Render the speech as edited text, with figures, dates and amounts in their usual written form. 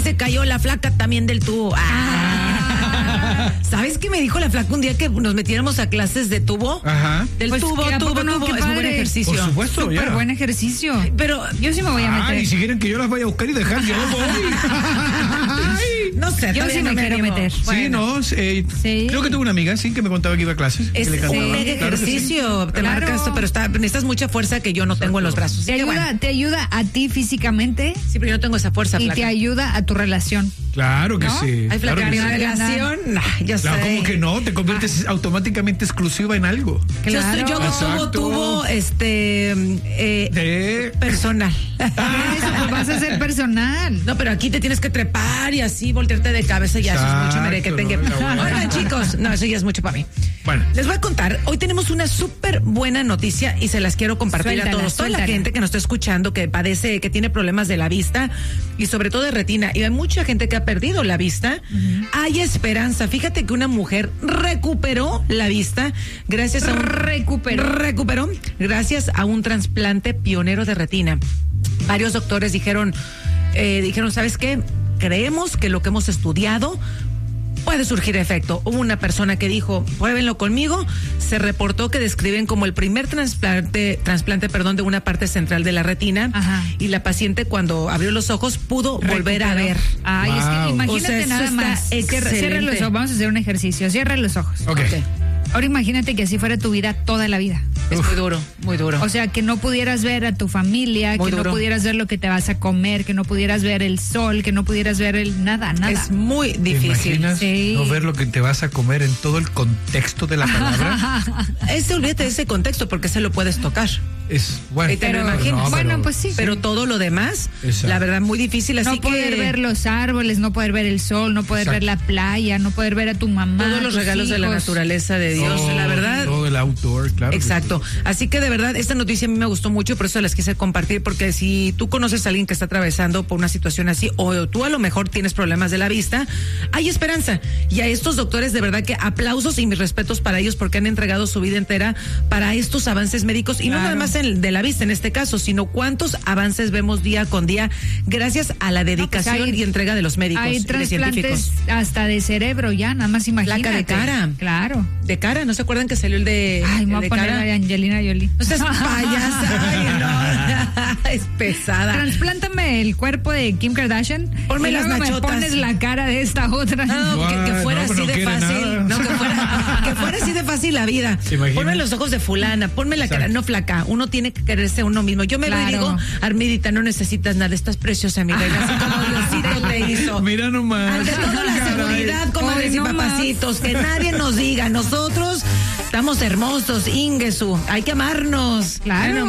se cayó la flaca también del tubo. ¿Sabes qué me dijo la flaca un día que nos metiéramos a clases de tubo? Ajá. Del Pues, tubo. qué Es un buen ejercicio. Por supuesto, Súper ya. buen ejercicio. Pero Yo sí me voy a meter. Y si quieren que yo las vaya a buscar y dejar, yo no voy. no sé, Yo todavía sí me quiero animo. meter. Sí, Bueno, no, Sí. creo que tuve una amiga, sí, que me contaba que iba a clases. es que le un encantaba. mega Claro que sí. ejercicio. Te Claro. marca esto, pero necesitas mucha fuerza que yo no tengo en los brazos. Te Así que ayuda, bueno, te ayuda a ti físicamente sí, pero yo no tengo esa fuerza, y flaca. te ayuda a tu relación. Claro que ¿No? sí. Ay, claro flaca, que mi sí. relación, yo Claro, sé. ¿cómo que no? Te conviertes automáticamente exclusiva en algo. Claro. Yo Exacto. tubo De... personal. Eso, pues vas a ser personal. No, pero aquí te tienes que trepar y así voltearte de cabeza, ya eso es mucho, mire, que Exacto, tenga. no, está bueno. Oigan, chicos, no, eso ya es mucho para mí. Bueno. Les voy a contar, hoy tenemos una súper buena noticia y se las quiero compartir Suéltala, a todos. Toda la suéltala. gente que nos está escuchando, que padece, que tiene problemas de la vista y sobre todo de retina. Y hay mucha gente que ha perdido la vista. Hay esperanza. Fíjate que una mujer recuperó la vista gracias a recuperó gracias a un trasplante pionero de retina. Varios doctores dijeron, ¿sabes qué? Creemos que lo que hemos estudiado puede surgir efecto. Hubo una persona que dijo, pruébenlo conmigo. Se reportó que describen como el primer trasplante, de una parte central de la retina. Ajá. Y la paciente cuando abrió los ojos pudo volver a ver. Ay, es que Wow. imagínate O sea, eso nada está más. Cierra los excelente. ojos. Vamos a hacer un ejercicio. Cierra los ojos. Ok. Ahora imagínate que así fuera tu vida toda la vida. Es muy duro, muy duro. O sea, que no pudieras ver a tu familia, Muy que duro. no pudieras ver lo que te vas a comer, que no pudieras ver el sol, que no pudieras ver nada. es muy ¿Te difícil. imaginas Sí. no ver lo que te vas a comer en todo el contexto de la palabra? Olvídate de ese contexto porque se lo puedes tocar. Es bueno. Y te lo imaginas. Bueno, pues sí. Pero todo lo demás, Exacto. la verdad, muy difícil. Así No que poder ver los árboles, no poder ver el sol, no poder Exacto. ver la playa, no poder ver a tu mamá. todos los tus regalos de la hijos. naturaleza de Dios, la verdad. Todo el outdoor, claro. que Exacto. sí. Así que de verdad, esta noticia a mí me gustó mucho y por eso las quise compartir, porque si tú conoces a alguien que está atravesando por una situación así, o tú a lo mejor tienes problemas de la vista, hay esperanza. Y a estos doctores, de verdad que aplausos y mis respetos para ellos porque han entregado su vida entera para estos avances médicos y no Claro. nada más de la vista en este caso, sino cuántos avances vemos día con día gracias a la dedicación hay- y entrega de los médicos Hay y de trasplantes científicos. hasta de cerebro ya, nada más imagínate. Placa de cara. Claro. De cara, ¿no se acuerdan que salió el de, Ay, me el voy de a poner cara? la de Angelina Jolie. No seas payasa. Ay, no. Es pesada. Transplántame el cuerpo de Kim Kardashian. Ponme y las luego nachotas. me pones la cara de esta otra. No, que fuera No, pero así no de quiere fácil. nada. No, que fuera así de fácil la vida. ¿Se imagina? Ponme los ojos de fulana, ponme la cara. Exacto. No, flaca. Uno tiene que quererse a uno mismo. Yo me veo y Claro. digo, Armidita, no necesitas nada. Estás preciosa, mi reina. Así como Diosito te hizo. Mira nomás. Ante todo la Caray. seguridad, comadres Hoy y no más. papacitos. Que nadie nos diga. Nosotros estamos hermosos, Ingesu. Hay que amarnos. Claro.